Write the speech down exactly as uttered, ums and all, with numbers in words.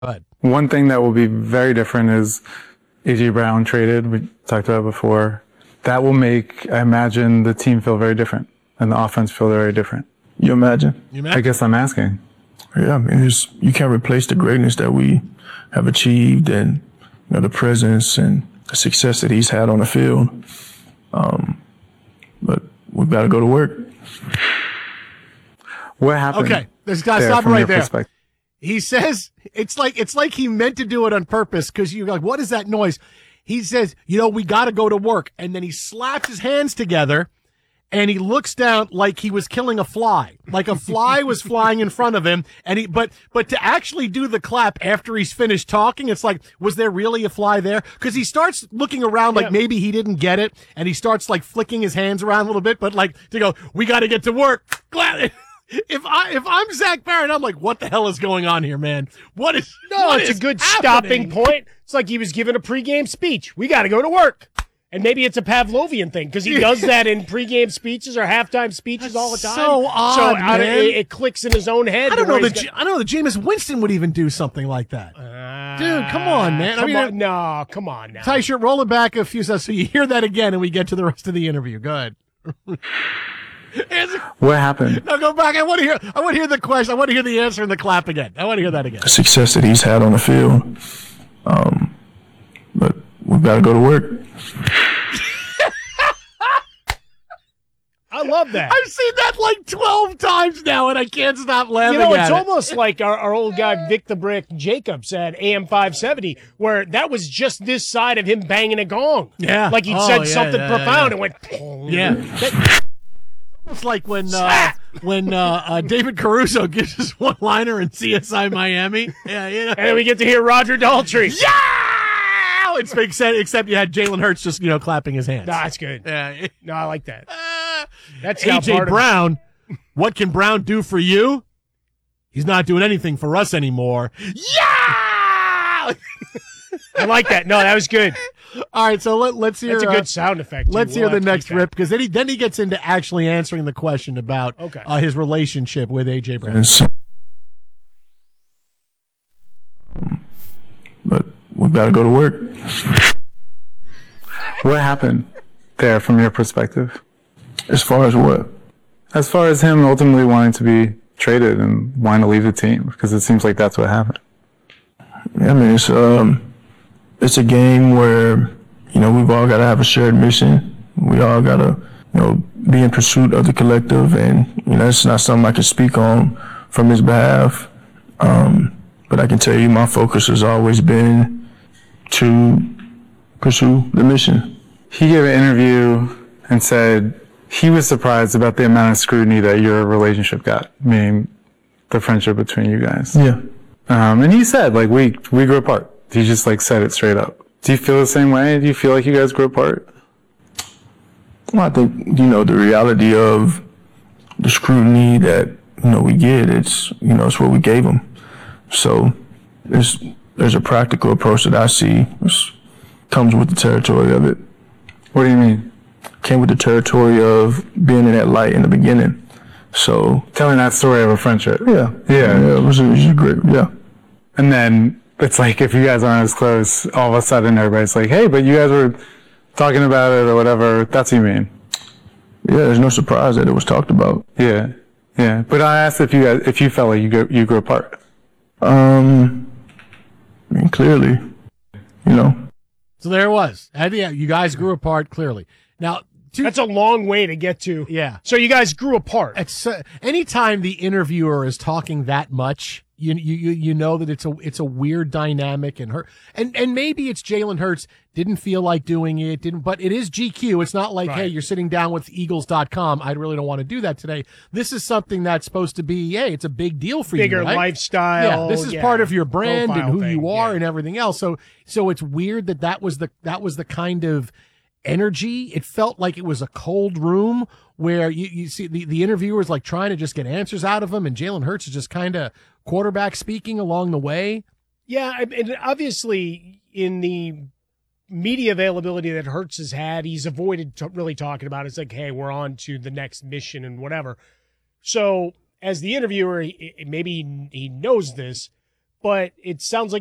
But one thing that will be very different is A J Brown traded. We talked about it before. That will make, I imagine, the team feel very different and the offense feel very different. You imagine? you imagine? I guess I'm asking. Yeah, I mean, it's, you can't replace the greatness that we have achieved and, you know, the presence and the success that he's had on the field. Um, but we've got to go to work. What happened? Okay, this guy there stop from right your there. perspective? He says it's like it's like he meant to do it on purpose because you're like, what is that noise? He says, you know, we got to go to work, and then he slaps his hands together, and he looks down like he was killing a fly, like a fly was flying in front of him, and he but but to actually do the clap after he's finished talking, it's like, was there really a fly there? Because he starts looking around like Yeah. maybe he didn't get it, and he starts like flicking his hands around a little bit, but like to go, we got to get to work. Glad. If I if I'm Zach Barrett, I'm like, what the hell is going on here, man? What is No, what it's is a good happening? stopping point. It's like he was giving a pregame speech. We got to go to work. And maybe it's a Pavlovian thing because he does that in pregame speeches or halftime speeches all the time. so odd, So I don't- man. it, it clicks in his own head. I don't to where know he's that got- J- I don't know that Jameis Winston would even do something like that. Dude, come on, man. I Come mean, on, no, come on now. Ty shirt, roll it back a few seconds so you hear that again, and we get to the rest of the interview. Go ahead. Answer- What happened? no, go back. I want to hear. I want to hear the question. I want to hear the answer and the clap again. I want to hear that again. The success that he's had on the field. Um, but we've got to go to work. I love that. I've seen that like twelve times now, and I can't stop laughing You know, at it's it. almost like our, our old guy Vic the Brick Jacobs at A M five seventy, where that was just this side of him banging a gong. Yeah. Like he'd Oh, said yeah, something yeah, yeah, profound yeah. and went, "Pong." Yeah. That- It's like when uh, when uh, uh, David Caruso gives his one liner in C S I Miami. Yeah, you know. And then we get to hear Roger Daltrey. Yeah, it's big set, except you had Jalen Hurts just you know clapping his hands. No, that's good. Yeah. No, I like that. Uh, That's now A J part of- Brown. What can Brown do for you? He's not doing anything for us anymore. Yeah. I like that. No, that was good. All right, so let, let's hear. That's a uh, good sound effect. too. Let's We'll hear the have to next keep that. rip because then he then he gets into actually answering the question about Okay. uh, his relationship with A J Brown. And so, but we've got to go to work. What happened there from your perspective? As far as what? As far as him ultimately wanting to be traded and wanting to leave the team, because it seems like that's what happened. I mean, it's um, it's a game where, you know, we've all got to have a shared mission. We all got to, you know, be in pursuit of the collective, and you know, it's not something I can speak on from his behalf. Um, but I can tell you, my focus has always been to pursue the mission. He gave an interview and said he was surprised about the amount of scrutiny that your relationship got, meaning the friendship between you guys. Yeah. Um, and he said, like, we, we grew apart. He just, like, said it straight up. Do you feel the same way? Do you feel like you guys grew apart? Well, I think, you know, the reality of the scrutiny that, you know, we get, it's, you know, it's what we gave them. So there's, there's a practical approach that I see. It comes with the territory of it. What do you mean? Came with the territory of being in that light in the beginning. So, Telling that story of a friendship. yeah. Yeah. Yeah, it was, it was great. Yeah. And then it's like, if you guys aren't as close, all of a sudden everybody's like, hey, but you guys were talking about it or whatever. That's what you mean. Yeah, there's no surprise that it was talked about. Yeah. Yeah. But I asked if you guys, if you felt like you go, you grew apart. Um, I mean, clearly, you know. So there it was. And yeah, you guys grew apart clearly. Now, two, That's a long way to get to. yeah. So you guys grew apart. It's uh, anytime the interviewer is talking that much, you you you you know that it's a it's a weird dynamic, and her and and maybe it's Jalen Hurts didn't feel like doing it, didn't, but it is G Q. It's not like, Right. hey, you're sitting down with Eagles dot com. I really don't want to do that today. This is something that's supposed to be, hey, it's a big deal for Bigger you, right? lifestyle. Yeah, this is yeah. part of your brand and Profile who thing, you are yeah. and everything else. So so it's weird that that was the that was the kind of energy. It felt like it was a cold room where you, you see the, the interviewer is like trying to just get answers out of him, and Jalen Hurts is just kind of quarterback speaking along the way. Yeah, and obviously in the media availability that Hertz has had, he's avoided t- really talking about it. It's like, hey, we're on to the next mission and whatever. So as the interviewer, he, maybe he, he knows this, but it sounds like